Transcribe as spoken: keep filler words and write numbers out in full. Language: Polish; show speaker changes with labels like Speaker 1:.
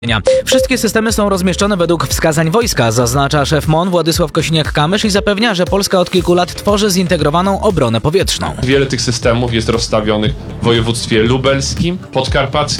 Speaker 1: Wszystkie systemy są rozmieszczone według wskazań wojska, zaznacza szef M O N Władysław Kosiniak-Kamysz i zapewnia, że Polska od kilku lat tworzy zintegrowaną obronę powietrzną.
Speaker 2: Wiele tych systemów jest rozstawionych w województwie lubelskim, podkarpackim